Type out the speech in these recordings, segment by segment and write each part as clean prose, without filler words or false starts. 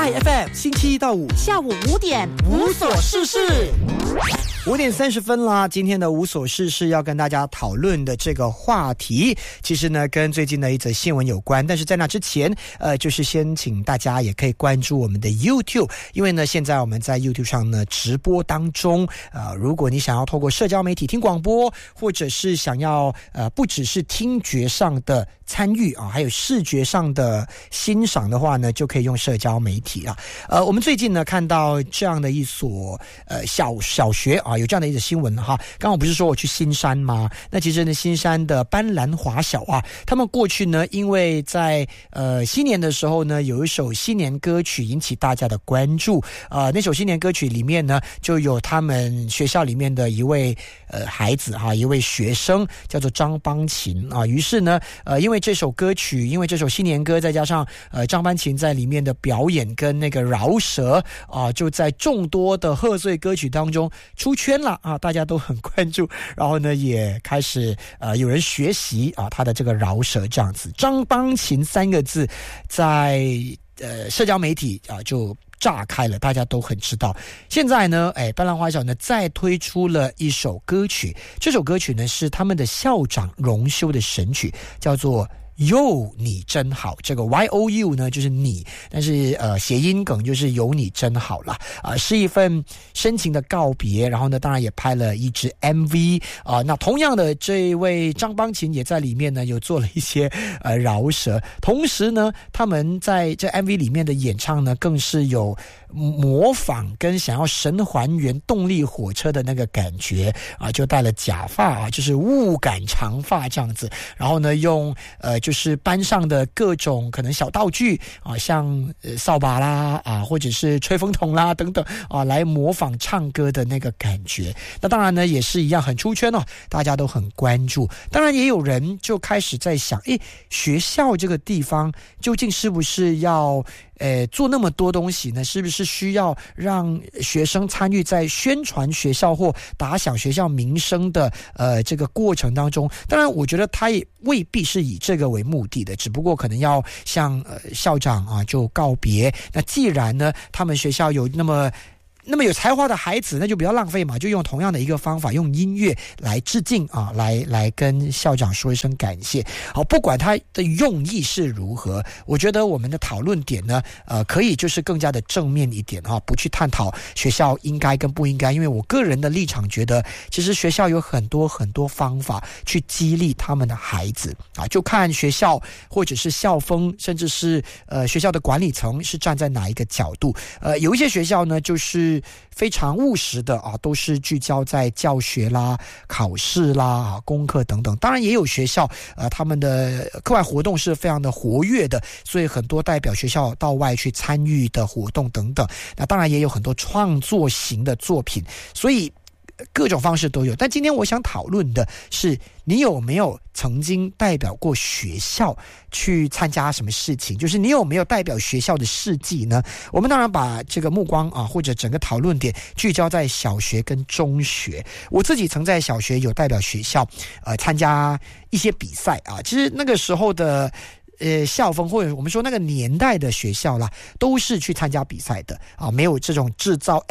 IFM 星期一到五下午5点无所事事。5点30分啦，今天的无所事事要跟大家讨论的这个话题，其实呢跟最近的一则新闻有关，但是在那之前，就是先请大家也可以关注我们的 YouTube， 因为呢现在我们在 YouTube 上呢直播当中，如果你想要透过社交媒体听广播，或者是想要不只是听觉上的参与啊，还有视觉上的欣赏的话呢，就可以用社交媒体啊。我们最近呢看到这样的一所小学啊，有这样的一则新闻哈。刚刚我不是说我去新山吗？那其实呢，新山的斑斓华小啊，他们过去呢，因为在新年的时候呢，有一首新年歌曲引起大家的关注那首新年歌曲里面呢，就有他们学校里面的一位孩子哈，一位学生叫做张邦琴啊。于是呢，因为这首歌曲，因为这首新年歌，再加上张邦琴在里面的表演跟那个饶舌啊，就在众多的贺岁歌曲当中出圈了啊，大家都很关注，然后呢也开始有人学习啊他的这个饶舌这样子。张邦琴3个字在社交媒体啊就炸开了，大家都很知道。现在呢，斑斓华小呢再推出了一首歌曲，这首歌曲呢是他们的校长荣休的神曲，叫做有你真好。这个 YOU 呢就是你，但是谐音梗就是有你真好啦是一份深情的告别。然后呢当然也拍了一支 MV 那同样的这位张邦琴也在里面呢有做了一些饶舌，同时呢他们在这 MV 里面的演唱呢更是有模仿跟想要神还原动力火车的那个感觉就戴了假发就是雾感长发这样子，然后呢用就是班上的各种可能小道具像扫把啦或者是吹风筒啦等等来模仿唱歌的那个感觉。那当然呢也是一样很出圈大家都很关注。当然也有人就开始在想，学校这个地方究竟是不是要做那么多东西呢？是不是需要让学生参与在宣传学校或打响学校名声的这个过程当中？当然我觉得他也未必是以这个为目的的，只不过可能要向校长就告别。那既然呢他们学校有那么有才华的孩子，那就不要浪费嘛，就用同样的一个方法，用音乐来致敬来跟校长说一声感谢。好，不管他的用意是如何，我觉得我们的讨论点呢可以就是更加的正面一点不去探讨学校应该跟不应该。因为我个人的立场觉得，其实学校有很多方法去激励他们的孩子就看学校或者是校风，甚至是学校的管理层是站在哪一个角度。有一些学校呢就是非常务实的都是聚焦在教学啦、考试啦、功课等等。当然也有学校他们的课外活动是非常的活跃的，所以很多代表学校到外去参与的活动等等。那当然也有很多创作型的作品，所以各种方式都有。但今天我想讨论的是，你有没有曾经代表过学校去参加什么事情？就是你有没有代表学校的事迹呢？我们当然把这个目光或者整个讨论点聚焦在小学跟中学。我自己曾在小学有代表学校参加一些比赛其实那个时候的校风或者我们说那个年代的学校啦，都是去参加比赛的没有这种制作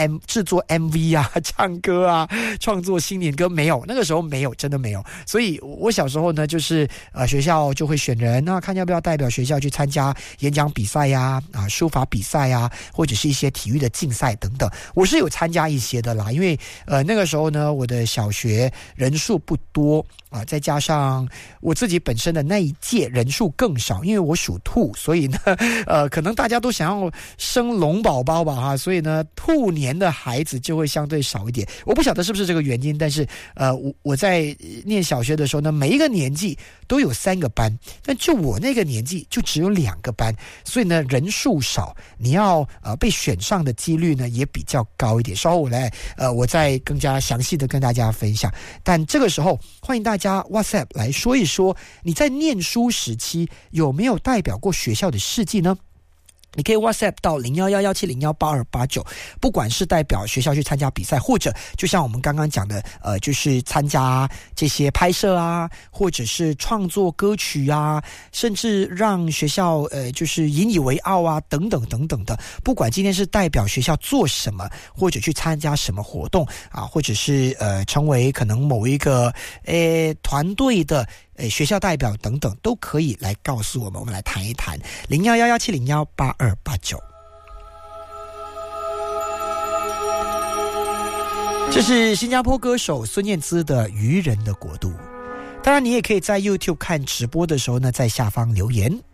MV 唱歌创作新年歌，没有，那个时候没有，真的没有。所以我小时候呢就是学校就会选人看要不要代表学校去参加演讲比赛书法比赛或者是一些体育的竞赛等等。我是有参加一些的啦，因为那个时候呢我的小学人数不多再加上我自己本身的那一届人数更少，因为我属兔，所以呢可能大家都想要生龙宝宝吧所以呢兔年的孩子就会相对少一点。我不晓得是不是这个原因，但是我在念小学的时候呢，每一个年纪都有3个班，但就我那个年纪就只有2个班，所以呢人数少，你要被选上的几率呢也比较高一点。稍后我再更加详细的跟大家分享。但这个时候欢迎大家 WhatsApp 来说一说，你在念书时期有没有代表过学校的事迹呢？ 你可以 WhatsApp 到0111701829，不管是代表学校去参加比赛，或者就像我们刚刚讲的，就是参加这些拍摄啊，或者是创作歌曲啊，甚至让学校就是引以为傲啊，等等等等的。不管今天是代表学校做什么，或者去参加什么活动啊，或者是成为可能某一个团队的学校代表等等，都可以来告诉我们，我们来谈一谈0111701829。这是新加坡歌手孙燕姿的《渔人的国度》。当然，你也可以在 YouTube 看直播的时候呢，在下方留言。